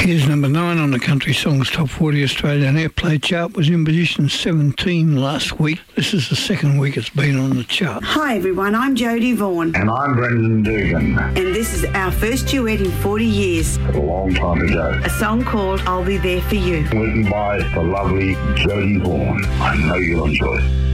Here's number 9 on the Country Songs Top 40 Australian Airplay chart. Was in position 17 last week. This is the second week it's been on the chart. Hi everyone, I'm Jodie Vaughan. And I'm Brendan Dugan. And this is our first duet in 40 years. A long time ago. A song called I'll Be There For You. Written by the lovely Jodie Vaughan. I know you'll enjoy it.